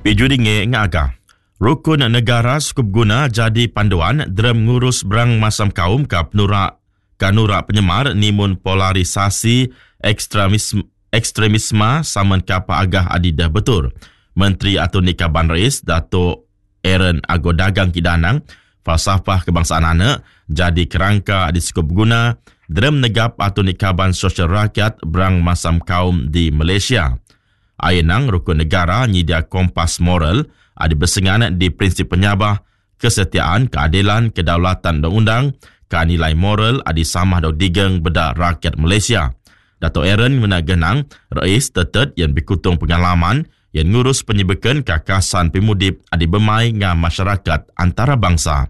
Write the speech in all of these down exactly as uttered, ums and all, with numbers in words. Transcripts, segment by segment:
Pijudinge ngaga. Rukun negara cukup guna jadi panduan dalam ngurus berang masam kaum ka penura kanura penyemar nimun polarisasi ekstremisme ekstremisme saman kapa agah adidah betul. Menteri atau Nikaban Rais Dato' Aaron Agodagang Kidanang falsafah kebangsaan anak jadi kerangka di cukup guna dalam negap atau Nikaban Sosial Rakyat berang masam kaum di Malaysia. Ayenang rukun negara nyidia kompas moral ada bersengan di prinsip penyabah, kesetiaan, keadilan, kedaulatan dan undang, ke nilai moral ada samah dan digeng beda rakyat Malaysia. Dato' Aaron menagenang Rais Tetet yang berkutung pengalaman yang ngurus penyebekan kakasan pemudip ada bermai dengan masyarakat antarabangsa.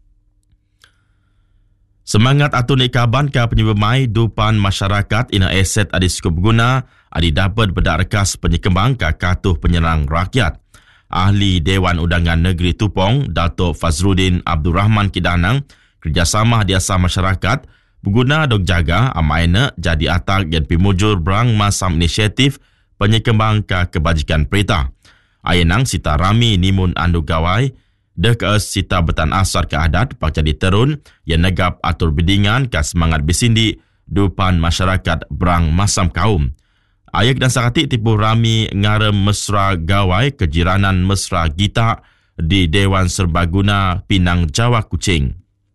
Semangat atau nikaban ke penyebemai dupan masyarakat ina aset ada cukup guna ada dapat beda rekas penyekembang ke katuh penyerang rakyat. Ahli Dewan Undangan Negeri Tupong, Dato' Fazrudin Abdul Rahman Kidanang, kerjasama diasah masyarakat, berguna dok jaga amaina jadi atak dan pimujur berang masam inisiatif penyekembang ke kebajikan perintah. Ayenang sita rami nimun andu gawai, dek sita betan asar ke adat pak jadi terun, yang negap atur bidingan ke semangat bisindi dupan masyarakat berang masam kaum. Ayak dan sakati tipu rami ngarem mesra gawai kejiranan mesra Gita di Dewan Serbaguna Pinang Jawa Kuching.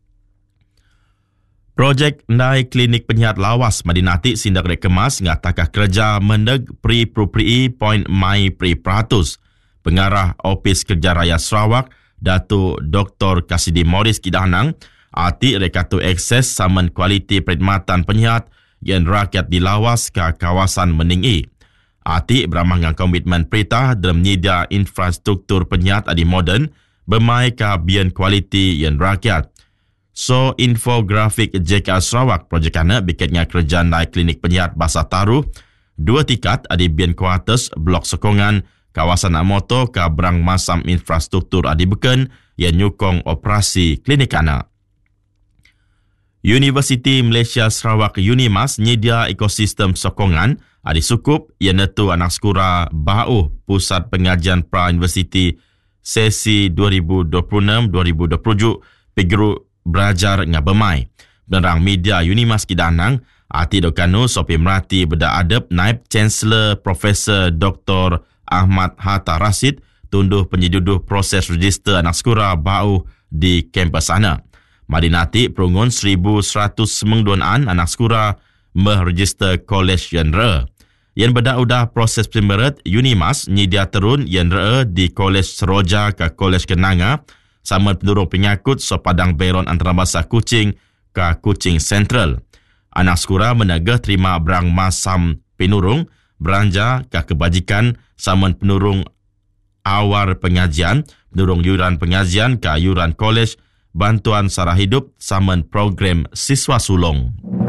Projek ndai klinik penyihat lawas madinati sindak rekemas ngatakah kerja mendeg pri proprii point mai pri peratus. Pengarah Opis Kerja Raya Sarawak Dato' Doktor Kasidi Morris Kidanang ati rekatu akses saman kualiti perkhidmatan penyihat yang rakyat dilawas ke kawasan Meningi. Ati beramah dengan komitmen perintah dalam menyedia infrastruktur penyihat adi moden bermai ke bian kualiti yang rakyat. So, infografik J K Sarawak projek anak bikitnya kerja naik klinik penyihat Basah Taruh, dua tikat adi bian kuartus blok sokongan kawasan Amoto ke berang masam infrastruktur adi beken yang nyukong operasi klinik anak. Universiti Malaysia Sarawak UNIMAS nyedia ekosistem sokongan adi sukup yang netu anak sekura bauh Pusat Pengajian Pra-Universiti sesi dua ribu dua puluh enam dua ribu dua puluh tujuh pegeru belajar dengan bermai. Penerang media UNIMAS Kidanang ati dokanu sopi merati beda adab Naib Chancellor Profesor Doktor Ahmad Hatta Rashid tunduh penyeduduh proses register anak sekura bauh di kampus sana. Madinati perungun seribu seratus semengduan anak sekura meregister kolej yang re. Yang beda udah proses primerat UNIMAS nyidia terun yang re di kolej Seroja ke kolej Kenanga sama pendurung penyakut so Padang Beron antarabangsa Kuching ke Kuching Central. Anak sekura menegah terima berang masam penurung beranja ke kebajikan sama penurung awar pengajian, penurung yuran pengajian ke yuran kolej bantuan sara hidup saman program siswa sulung.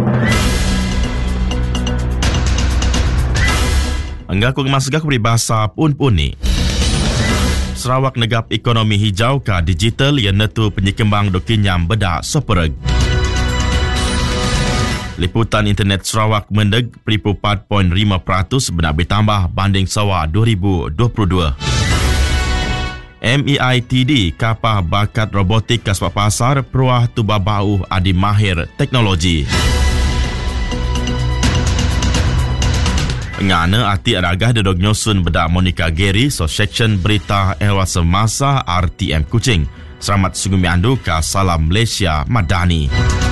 Enggak ku masuk ke peribahasa pun-pun ni. Sarawak negap ekonomi hijau ke digital yang netu penyekembang dokinyam bedak sopereg. Liputan internet Sarawak mendeg empat perpuluhan lima peratus benak bertambah banding sawa dua ribu dua puluh dua. M E I T D kapah bakat robotik ke sebab pasar peruah tuba bau adi mahir teknologi. Ngana ati aragah dedog nyusun bedak Monica Gary so section berita ehwal semasa R T M Kuching. Selamat sungguh miandu ke Salam Malaysia Madani.